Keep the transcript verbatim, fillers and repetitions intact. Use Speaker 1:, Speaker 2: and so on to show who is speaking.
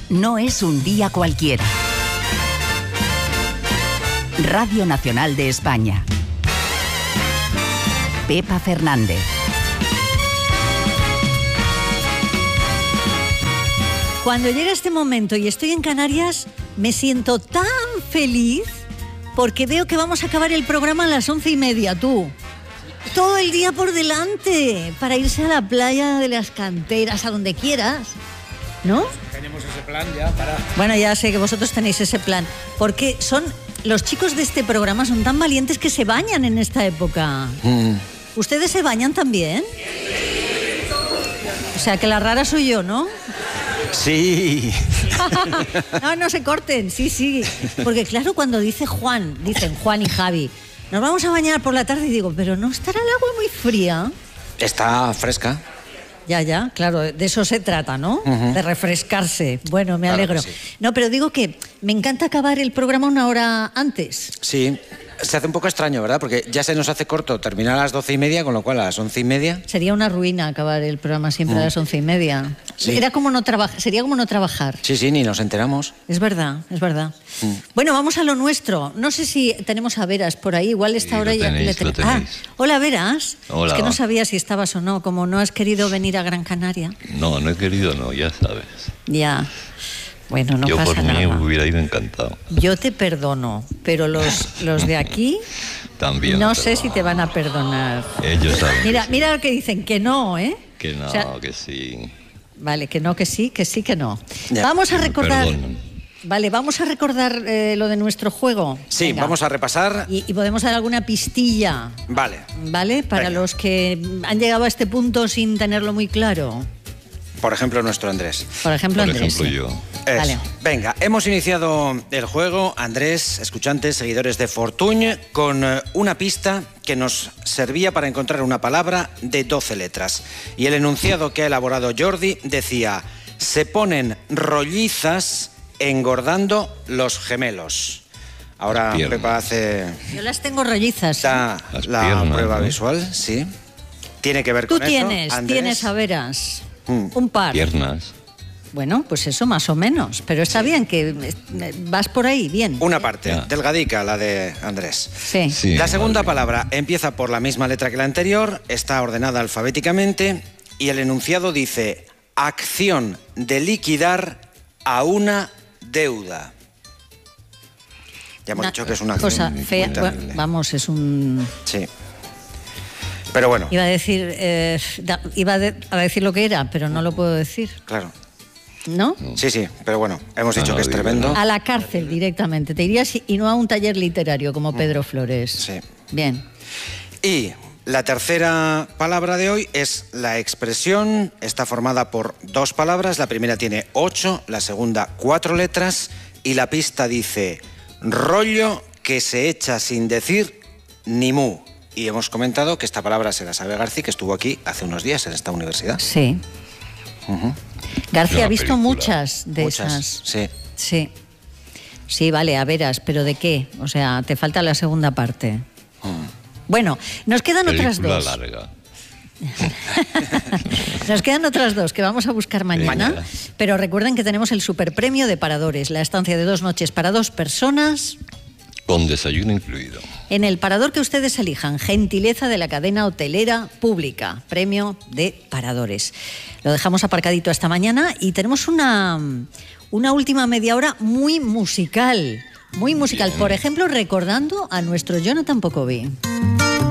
Speaker 1: no es un día cualquiera. Radio Nacional de España. Pepa Fernández.
Speaker 2: Cuando llega este momento y estoy en Canarias, me siento tan feliz porque veo que vamos a acabar el programa a las once y media, tú. Todo el día por delante para irse a la playa de las canteras, a donde quieras, ¿no?
Speaker 3: Tenemos ese plan ya para...
Speaker 2: Bueno, ya sé que vosotros tenéis ese plan, porque son los chicos de este programa son tan valientes que se bañan en esta época. Mm. ¿Ustedes se bañan también? O sea, que la rara soy yo, ¿no?
Speaker 3: Sí.
Speaker 2: No, no se corten, sí, sí. Porque claro, cuando dice Juan, dicen Juan y Javi, nos vamos a bañar por la tarde y digo, pero ¿no estará el agua muy fría?
Speaker 3: Está fresca.
Speaker 2: Ya, ya, claro, de eso se trata, ¿no? Uh-huh. De refrescarse. Bueno, me
Speaker 3: claro
Speaker 2: alegro.
Speaker 3: Sí.
Speaker 2: No, pero digo que me encanta acabar el programa una hora antes.
Speaker 3: Sí. Se hace un poco extraño, ¿verdad? Porque ya se nos hace corto terminar a las doce y media, con lo cual a las once y media...
Speaker 2: Sería una ruina acabar el programa siempre mm. a las once y media.
Speaker 3: Sí.
Speaker 2: Era como no traba- sería como no trabajar.
Speaker 3: Sí, sí, ni nos enteramos.
Speaker 2: Es verdad, es verdad. Mm. Bueno, vamos a lo nuestro. No sé si tenemos a Veras por ahí, igual esta
Speaker 4: sí,
Speaker 2: hora
Speaker 4: ya
Speaker 2: le
Speaker 4: tenéis.
Speaker 2: Ah, hola, Veras.
Speaker 4: Hola.
Speaker 2: Es que no sabía si estabas o no, como no has querido venir a Gran Canaria.
Speaker 4: No, no he querido, no, ya sabes.
Speaker 2: Ya. Bueno, no
Speaker 4: Yo
Speaker 2: pasa
Speaker 4: por mí
Speaker 2: nada.
Speaker 4: me hubiera ido encantado.
Speaker 2: Yo te perdono, pero los, los de aquí...
Speaker 4: También.
Speaker 2: No sé si te van a perdonar.
Speaker 4: Ellos saben.
Speaker 2: Mira,
Speaker 4: que sí.
Speaker 2: mira lo que dicen, que no, ¿eh?
Speaker 4: Que no,
Speaker 2: o sea,
Speaker 4: que sí.
Speaker 2: Vale, que no, que sí, que sí, que no.
Speaker 3: Ya.
Speaker 2: Vamos a recordar...
Speaker 4: Perdonen.
Speaker 2: Vale, vamos a recordar eh, lo de nuestro juego.
Speaker 3: Sí,
Speaker 2: Venga.
Speaker 3: vamos a repasar.
Speaker 2: Y, y podemos dar alguna pistilla.
Speaker 3: Vale.
Speaker 2: ¿Vale? Para
Speaker 3: Venga.
Speaker 2: los que han llegado a este punto sin tenerlo muy claro.
Speaker 3: Por ejemplo, nuestro Andrés.
Speaker 2: Por ejemplo,
Speaker 4: Por
Speaker 2: Andrés.
Speaker 4: ejemplo,
Speaker 2: sí.
Speaker 4: yo.
Speaker 3: Eso.
Speaker 2: Vale.
Speaker 3: Venga, hemos iniciado el juego, Andrés, escuchantes, seguidores de Fortuny, con eh, una pista que nos servía para encontrar una palabra de doce letras. Y el enunciado que ha elaborado Jordi decía: se ponen rollizas engordando los gemelos. Ahora Pepa hace
Speaker 2: Yo las tengo rollizas.
Speaker 3: da
Speaker 4: Las
Speaker 3: la
Speaker 4: piernas,
Speaker 3: prueba
Speaker 4: ¿no?
Speaker 3: visual, sí. Tiene que ver
Speaker 2: Tú
Speaker 3: con
Speaker 2: tienes,
Speaker 3: eso, Andrés.
Speaker 2: tienes a Veras.
Speaker 3: Mm.
Speaker 2: Un par.
Speaker 4: Piernas.
Speaker 2: Bueno, pues eso más o menos. Pero está bien que eh, vas por ahí, bien.
Speaker 3: Una parte,
Speaker 4: Ya.
Speaker 3: delgadica, la de Andrés.
Speaker 2: Sí.
Speaker 4: Sí,
Speaker 3: La segunda
Speaker 4: madre.
Speaker 3: palabra empieza por la misma letra que la anterior, está ordenada alfabéticamente y el enunciado dice: acción de liquidar a una deuda. Ya hemos
Speaker 2: Una
Speaker 3: dicho que es una acción
Speaker 2: cosa
Speaker 3: muy
Speaker 2: fea.
Speaker 3: terrible.
Speaker 2: Bueno, vamos, es un...
Speaker 3: Sí. Pero bueno,
Speaker 2: Iba a decir, eh, da- iba a, de- a decir lo que era, pero no lo puedo decir,
Speaker 3: claro.
Speaker 2: ¿no?
Speaker 3: Sí, sí, pero bueno, hemos
Speaker 4: No,
Speaker 3: dicho
Speaker 4: no,
Speaker 3: que es
Speaker 4: digo,
Speaker 3: tremendo.
Speaker 2: A la cárcel directamente, te irías y no a un taller literario como Pedro Flores.
Speaker 3: Sí.
Speaker 2: Bien.
Speaker 3: Y la tercera palabra de hoy es la expresión. Está formada por dos palabras. La primera tiene ocho, la segunda cuatro letras. Y la pista dice: rollo que se echa sin decir ni mu. Y hemos comentado que esta palabra se la sabe García, que estuvo aquí hace unos días en esta universidad.
Speaker 2: Sí.
Speaker 3: Ujú.
Speaker 2: García
Speaker 4: Una
Speaker 2: ha visto
Speaker 4: película.
Speaker 2: muchas de
Speaker 3: Muchas,
Speaker 2: esas.
Speaker 3: sí.
Speaker 2: Sí. Sí, vale, a veras, pero ¿de qué? O sea, te falta la segunda parte.
Speaker 3: Mm.
Speaker 2: Bueno, nos quedan otras
Speaker 4: Película
Speaker 2: dos.
Speaker 4: larga.
Speaker 2: Nos quedan otras dos que vamos a buscar mañana.
Speaker 4: Mañana.
Speaker 2: Pero recuerden que tenemos el superpremio de Paradores, la estancia de dos noches para dos personas
Speaker 4: Con desayuno incluido.
Speaker 2: en el parador que ustedes elijan. Gentileza de la cadena hotelera pública. Premio de Paradores. Lo dejamos aparcadito hasta mañana y tenemos una, una última media hora muy musical. Muy musical.
Speaker 4: Bien.
Speaker 2: Por ejemplo, recordando a nuestro Jonathan Pocovi.